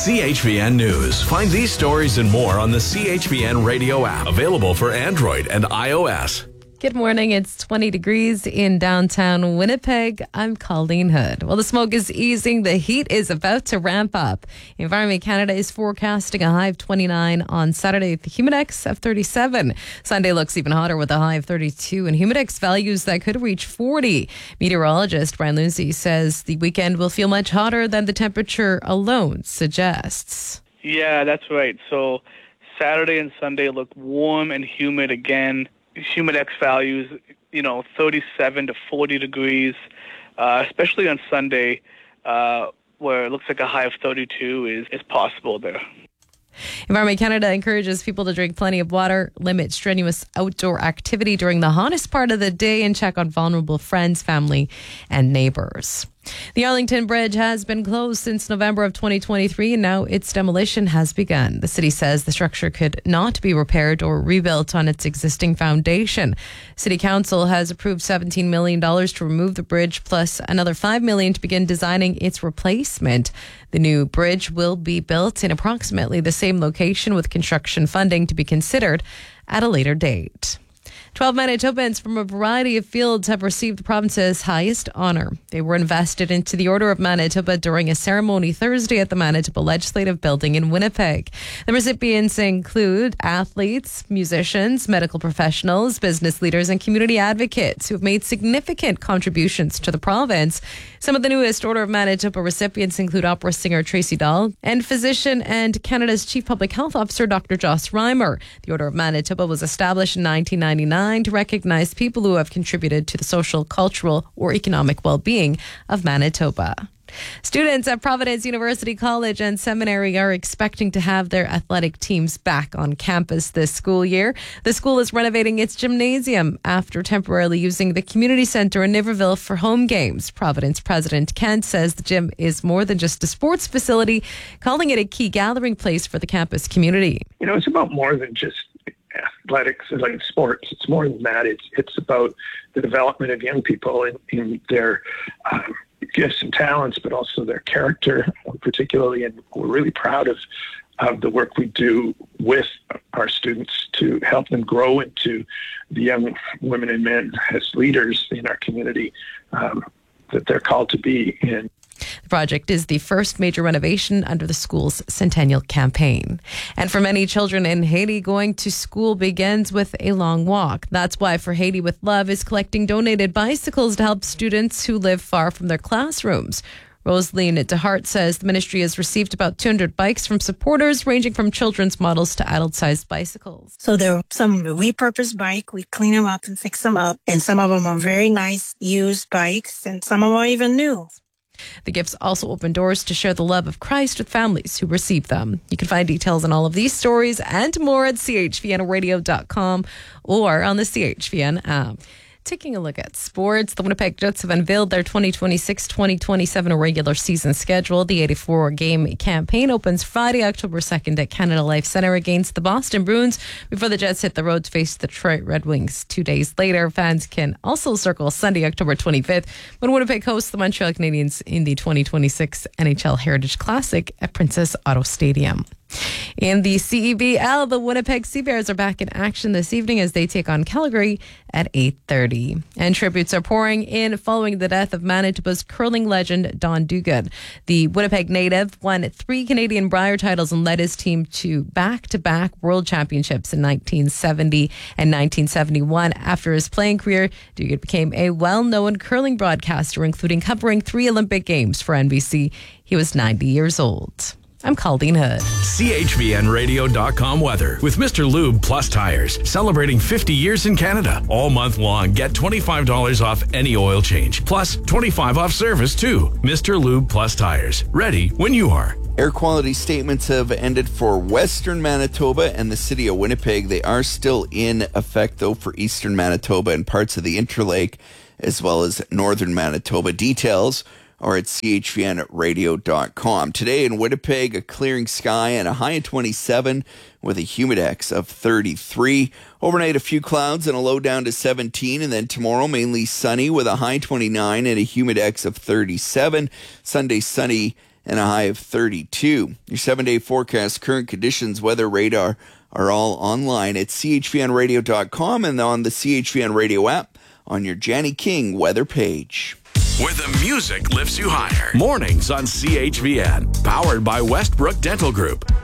CHVN News. Find these stories and more on the CHVN radio app, available for Android and iOS. Good morning. It's 20 degrees in downtown Winnipeg. I'm Colleen Hood. Well, the smoke is easing. The heat is about to ramp up. Environment Canada is forecasting a high of 29 on Saturday with the Humidex of 37. Sunday looks even hotter with a high of 32 and Humidex values that could reach 40. Meteorologist Brian Lindsay says the weekend will feel much hotter than the temperature alone suggests. Yeah, that's right. So Saturday and Sunday look warm and humid again. Humidex values, 37 to 40 degrees, especially on Sunday, where it looks like a high of 32 is possible there. Environment Canada encourages people to drink plenty of water, limit strenuous outdoor activity during the hottest part of the day, and check on vulnerable friends, family, and neighbors. The Arlington Bridge has been closed since November of 2023, and now its demolition has begun. The city says the structure could not be repaired or rebuilt on its existing foundation. City Council has approved $17 million to remove the bridge, plus another $5 million to begin designing its replacement. The new bridge will be built in approximately the same location, with construction funding to be considered at a later date. 12 Manitobans from a variety of fields have received the province's highest honour. They were invested into the Order of Manitoba during a ceremony Thursday at the Manitoba Legislative Building in Winnipeg. The recipients include athletes, musicians, medical professionals, business leaders, and community advocates who have made significant contributions to the province. Some of the newest Order of Manitoba recipients include opera singer Tracy Dahl and physician and Canada's Chief Public Health Officer Dr. Joss Reimer. The Order of Manitoba was established in 1999 to recognize people who have contributed to the social, cultural, or economic well-being of Manitoba. Students at Providence University College and Seminary are expecting to have their athletic teams back on campus this school year. The school is renovating its gymnasium after temporarily using the community center in Niverville for home games. Providence President Kent says the gym is more than just a sports facility, calling it a key gathering place for the campus community. It's about more than just athletics and like sports. It's more than that. It's about the development of young people in their gifts and talents, but also their character, particularly. And we're really proud of the work we do with our students to help them grow into the young women and men as leaders in our community that they're called to be in. The project is the first major renovation under the school's centennial campaign. And for many children in Haiti, going to school begins with a long walk. That's why For Haiti with Love is collecting donated bicycles to help students who live far from their classrooms. Rosaline DeHart says the ministry has received about 200 bikes from supporters, ranging from children's models to adult-sized bicycles. So there are some repurposed bike. We clean them up and fix them up. And some of them are very nice used bikes, and some of them are even new. The gifts also open doors to share the love of Christ with families who receive them. You can find details on all of these stories and more at chvnradio.com or on the CHVN app. Taking a look at sports, the Winnipeg Jets have unveiled their 2026-2027 regular season schedule. The 84-game campaign opens Friday, October 2nd at Canada Life Centre against the Boston Bruins before the Jets hit the road to face the Detroit Red Wings 2 days later. Fans can also circle Sunday, October 25th, when Winnipeg hosts the Montreal Canadiens in the 2026 NHL Heritage Classic at Princess Auto Stadium. In the CEBL, the Winnipeg Sea Bears are back in action this evening as they take on Calgary at 8:30. And tributes are pouring in following the death of Manitoba's curling legend Don Duguid. The Winnipeg native won 3 Canadian Brier titles and led his team to back-to-back world championships in 1970 and 1971. After his playing career, Duguid became a well-known curling broadcaster, including covering 3 Olympic Games for NBC. He was 90 years old. I'm Colleen Hood. CHVNradio.com weather with Mr. Lube Plus Tires. Celebrating 50 years in Canada. All month long, get $25 off any oil change. Plus $25 off service too. Mr. Lube Plus Tires. Ready when you are. Air quality statements have ended for Western Manitoba and the city of Winnipeg. They are still in effect, though, for Eastern Manitoba and parts of the Interlake, as well as Northern Manitoba. Details are at chvnradio.com. Today in Winnipeg, a clearing sky and a high of 27 with a humidex of 33. Overnight, a few clouds and a low down to 17. And then tomorrow, mainly sunny with a high 29 and a humidex of 37. Sunday, sunny and a high of 32. Your 7-day forecast, current conditions, weather radar are all online at chvnradio.com and on the CHVN Radio app on your Janny King weather page. Where the music lifts you higher. Mornings on CHVN. Powered by Westbrook Dental Group.